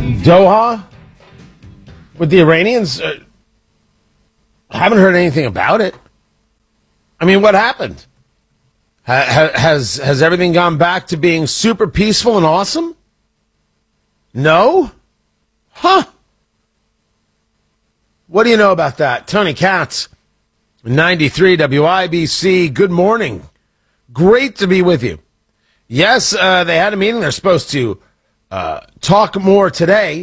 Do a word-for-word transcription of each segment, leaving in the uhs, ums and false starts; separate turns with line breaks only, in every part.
Doha with the Iranians? Uh, haven't heard anything about it. I mean, what happened? Ha- has has everything gone back to being super peaceful and awesome? No? Huh. What do you know about that? Tony Katz, ninety-three W I B C. Good morning. Great to be with you. Yes, uh, they had a meeting. They're supposed to uh, talk more today.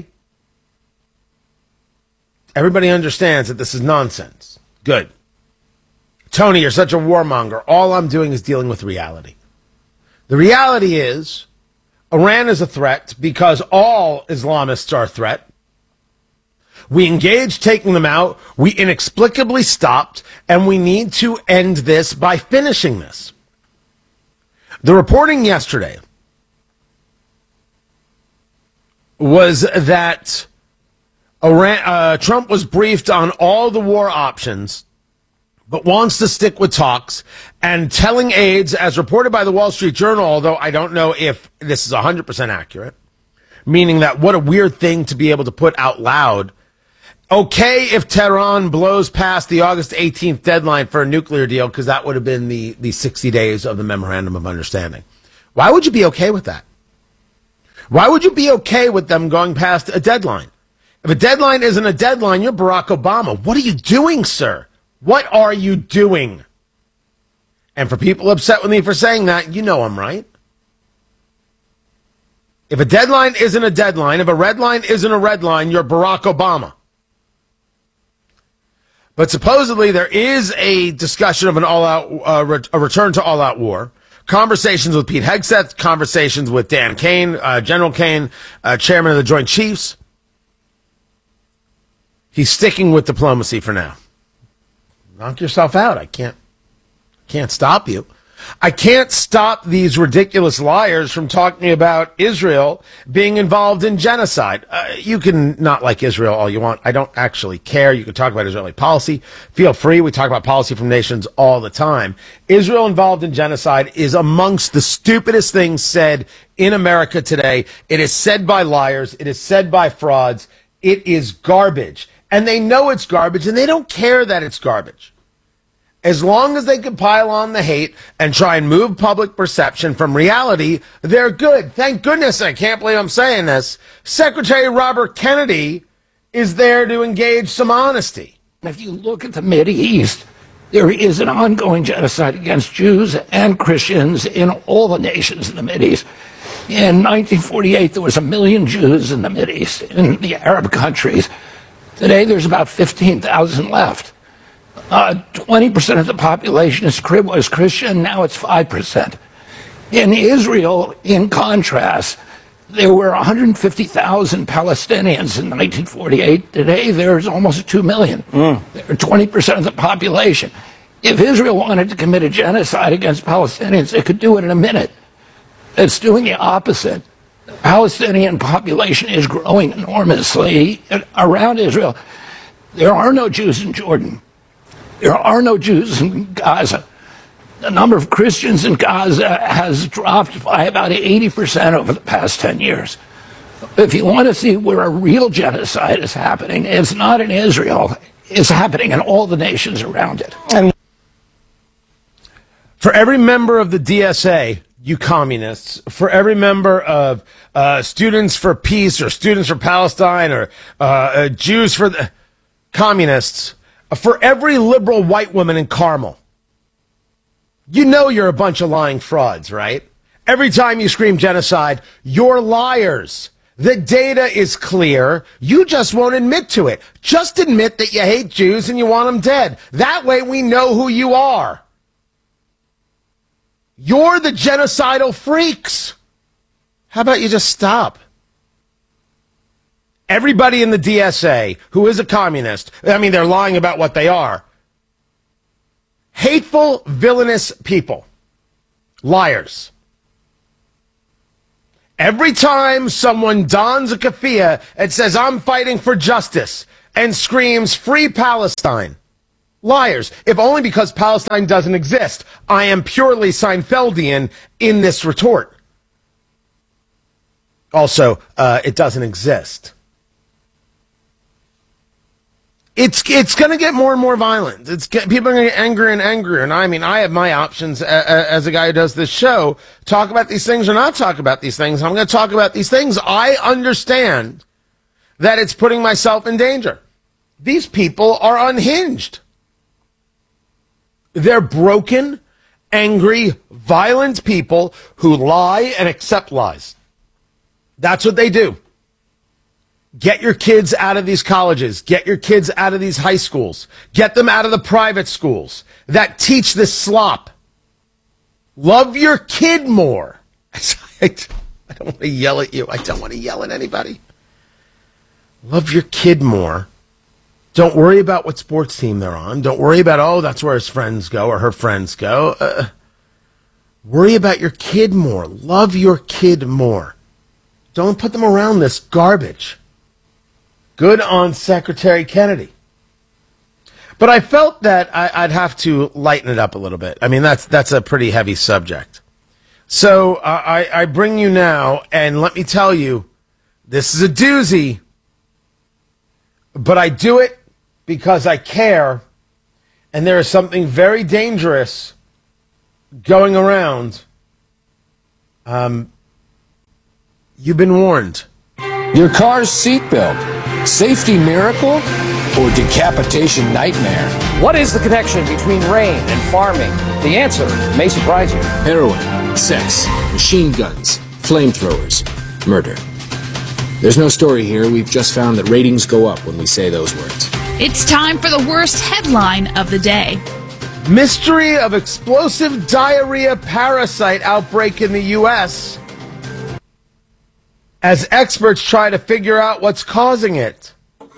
Everybody understands that this is nonsense. Good. Tony, you're such a warmonger. All I'm doing is dealing with reality. The reality is Iran is a threat because all Islamists are a threat. We engaged taking them out. We inexplicably stopped, and we need to end this by finishing this. The reporting yesterday was that Iran, uh, Trump was briefed on all the war options, but wants to stick with talks and telling aides, as reported by the Wall Street Journal, although I don't know if this is one hundred percent accurate, meaning that what a weird thing to be able to put out loud. Okay, if Tehran blows past the August eighteenth deadline for a nuclear deal, because that would have been the, the sixty days of the Memorandum of Understanding. Why would you be okay with that? Why would you be okay with them going past a deadline? If a deadline isn't a deadline, you're Barack Obama. What are you doing, sir? What are you doing? And for people upset with me for saying that, you know I'm right. If a deadline isn't a deadline, if a red line isn't a red line, you're Barack Obama. But supposedly there is a discussion of an all-out, uh, re- a return to all-out war. Conversations with Pete Hegseth, conversations with Dan Kane, uh, General Kane, uh, chairman of the Joint Chiefs. He's sticking with diplomacy for now. Knock yourself out. I can't, can't stop you. I can't stop these ridiculous liars from talking about Israel being involved in genocide. Uh, you can not like Israel all you want. I don't actually care. You can talk about Israeli policy. Feel free. We talk about policy from nations all the time. Israel involved in genocide is amongst the stupidest things said in America today. It is said by liars. It is said by frauds. It is garbage. And they know it's garbage, and they don't care that it's garbage. As long as they can pile on the hate and try and move public perception from reality, they're good. Thank goodness, I can't believe I'm saying this, Secretary Robert Kennedy is there to engage some honesty.
If you look at the Mideast, there is an ongoing genocide against Jews and Christians in all the nations in the Mideast. In nineteen forty-eight, there was a million Jews in the Mideast, in the Arab countries. Today, there's about fifteen thousand left. Uh, twenty percent of the population is, was Christian, now it's five percent. In Israel, in contrast, there were one hundred fifty thousand Palestinians in nineteen forty-eight. Today, there's almost two million. Mm. They're twenty percent of the population. If Israel wanted to commit a genocide against Palestinians, it could do it in a minute. It's doing the opposite. The Palestinian population is growing enormously around Israel. There are no Jews in Jordan. There are no Jews in Gaza. The number of Christians in Gaza has dropped by about eighty percent over the past ten years. If you want to see where a real genocide is happening, it's not in Israel. It's happening in all the nations around it. And
for every member of the D S A, you communists, for every member of uh, Students for Peace or Students for Palestine or uh, uh, Jews for the communists, for every liberal white woman in Carmel, you know you're a bunch of lying frauds, right? Every time you scream genocide, you're liars. The data is clear. You just won't admit to it. Just admit that you hate Jews and you want them dead. That way we know who you are. You're the genocidal freaks. How about you just stop? Everybody in the D S A who is a communist, I mean, they're lying about what they are. Hateful, villainous people. Liars. Every time someone dons a keffiyeh and says, I'm fighting for justice, and screams, free Palestine. Liars. If only because Palestine doesn't exist. I am purely Seinfeldian in this retort. Also, uh, it doesn't exist. It's it's going to get more and more violent. It's get, people are going to get angrier and angrier. And I mean, I have my options a, a, as a guy who does this show. Talk about these things or not talk about these things. I'm going to talk about these things. I understand that it's putting myself in danger. These people are unhinged. They're broken, angry, violent people who lie and accept lies. That's what they do. Get your kids out of these colleges. Get your kids out of these high schools. Get them out of the private schools that teach this slop. Love your kid more. I don't want to yell at you. I don't want to yell at anybody. Love your kid more. Don't worry about what sports team they're on. Don't worry about, oh, that's where his friends go or her friends go. Uh, worry about your kid more. Love your kid more. Don't put them around this garbage. Good on Secretary Kennedy. But I felt that I, I'd have to lighten it up a little bit. I mean, that's that's a pretty heavy subject. So uh, I, I bring you now, and let me tell you, this is a doozy. But I do it because I care, and there is something very dangerous going around. Um, you've been warned.
Your car's seatbelt. Safety miracle or decapitation nightmare?
What is the connection between rain and farming? The answer may surprise you.
Heroin, sex, machine guns, flamethrowers, murder. There's no story here. We've just found that ratings go up when we say those words.
It's time for the worst headline of the day.
Mystery of explosive diarrhea parasite outbreak in the U S as experts try to figure out what's causing it.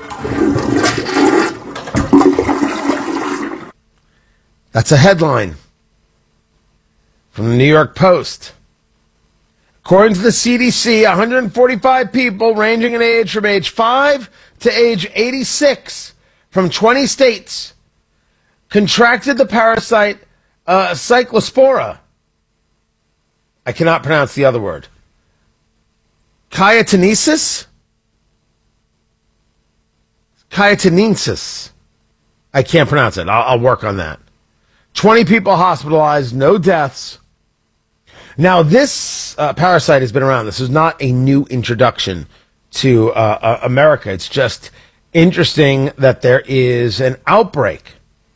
That's a headline from the New York Post. According to the C D C, one hundred forty-five people ranging in age from age five to age eighty-six from twenty states contracted the parasite uh, Cyclospora. I cannot pronounce the other word. Chiatenesis? Chiatenensis. I can't pronounce it. I'll, I'll work on that. twenty people hospitalized, no deaths. Now, this uh, parasite has been around. This is not a new introduction to uh, uh, America. It's just interesting that there is an outbreak.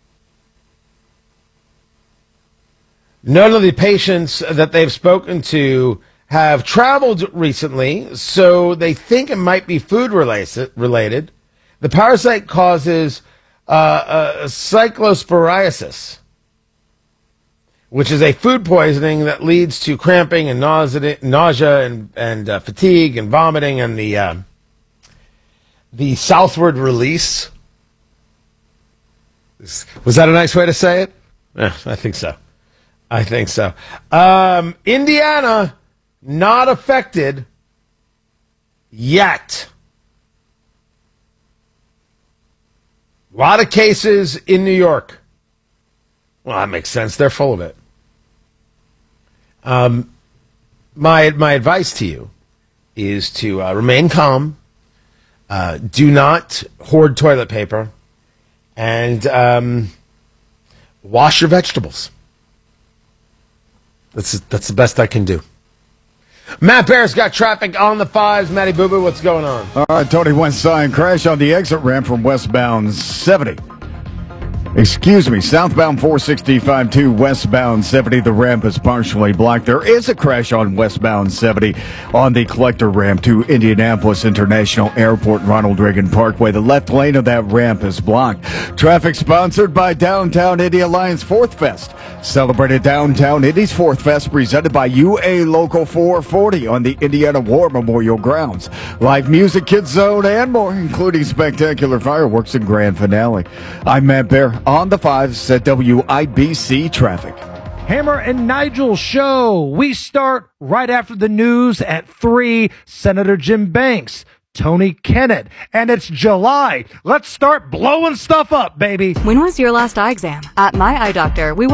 None of the patients that they've spoken to have traveled recently, so they think it might be food related. The parasite causes uh, uh, cyclosporiasis, which is a food poisoning that leads to cramping and nausea, nausea and, and uh, fatigue and vomiting and the uh, the southward release. Was that a nice way to say it? Yeah, I think so. I think so. Um, Indiana, not affected yet. A lot of cases in New York. Well, that makes sense. They're full of it. Um, my my advice to you is to uh, remain calm. Uh, do not hoard toilet paper, and um, wash your vegetables. That's that's the best I can do. Matt Bear's got traffic on the fives. Matty Boo Boo, what's going on?
All right, Tony West Side crash on the exit ramp from westbound seventy. Excuse me, southbound four sixty-five to westbound seventy. The ramp is partially blocked. There is a crash on westbound seventy on the collector ramp to Indianapolis International Airport, Ronald Reagan Parkway. The left lane of that ramp is blocked. Traffic sponsored by Downtown Indy Alliance Fourth Fest. Celebrated Downtown Indy's Fourth Fest presented by U A Local four forty on the Indiana War Memorial Grounds. Live music, kids zone, and more, including spectacular fireworks and grand finale. I'm Matt Bear on the fives at W I B C Traffic.
Hammer and Nigel show. We start right after the news at three. Senator Jim Banks, Tony Kennett, and it's July. Let's start blowing stuff up, baby.
When was your last eye exam? At my eye doctor, we